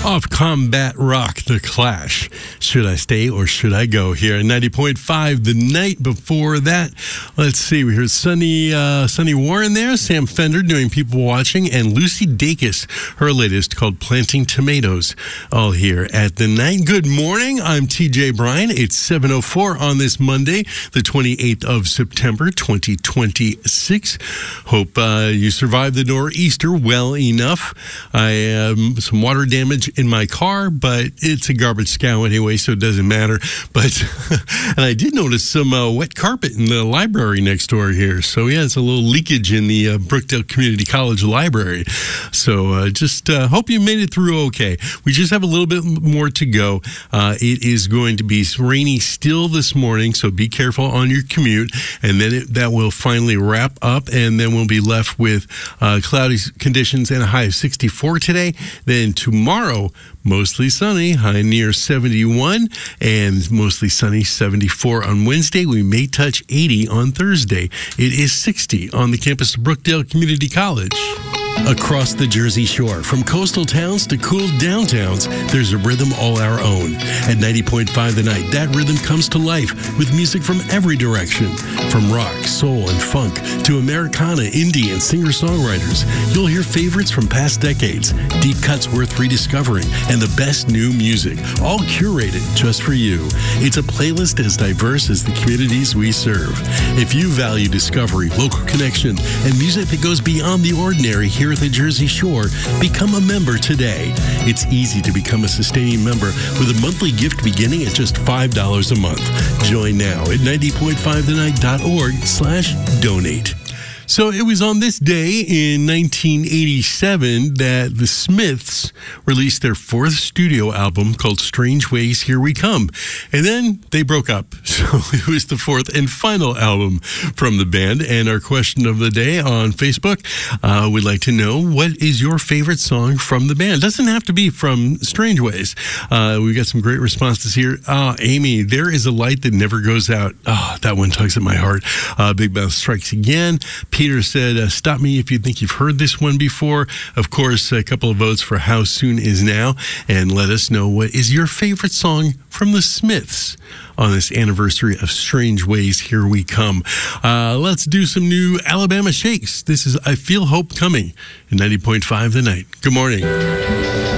Off Combat Rock, The Clash. Should I stay or should I go here at 90.5 the night before that? Let's see, we heard Sunny Warren there, Sam Fender doing People Watching, and Lucy Dacus, her latest called Planting Tomatoes, all here at the night. Good morning, I'm TJ Bryan. It's 7:04 on this Monday, the 28th of September, 2026. Hope you survived the nor'easter well enough. I have some water damage in my car, but it's a garbage scow anyway, so it doesn't matter. But and I did notice some wet carpet in the library next door here. So yeah, it's a little leakage in the Brookdale Community College library. So just hope you made it through okay. We just have a little bit more to go. It is going to be rainy still this morning, so be careful on your commute. And then that will finally wrap up, and then we'll be left with cloudy conditions and a high of 64 today. Then tomorrow, mostly sunny, high near 71, and mostly sunny, 74 on Wednesday. We may touch 80 on Thursday. It is 60 on the campus of Brookdale Community College. Across the Jersey Shore, from coastal towns to cool downtowns, there's a rhythm all our own. At 90.5 the night, that rhythm comes to life with music from every direction. From rock, soul, and funk to Americana, indie, and singer-songwriters. You'll hear favorites from past decades, deep cuts worth rediscovering, and the best new music, all curated just for you. It's a playlist as diverse as the communities we serve. If you value discovery, local connection, and music that goes beyond the ordinary here at the Jersey Shore, become a member today. It's easy to become a sustaining member with a monthly gift beginning at just $5 a month. Join now at 90.5thennight.org/donate. So it was on this day in 1987 that the Smiths released their fourth studio album called Strange Ways, Here We Come. And then they broke up. So it was the fourth and final album from the band. And our question of the day on Facebook, we'd like to know, what is your favorite song from the band? It doesn't have to be from Strange Ways. We've got some great responses here. Amy, There Is a Light That Never Goes Out. That one tugs at my heart. Big Mouth Strikes Again. Peter said, stop me if you think you've heard this one before. Of course, a couple of votes for How Soon Is Now. And let us know, what is your favorite song from the Smiths on this anniversary of Strange Ways, Here We Come. Let's do some new Alabama Shakes. This is I Feel Hope Coming in 90.5 the night. Good morning.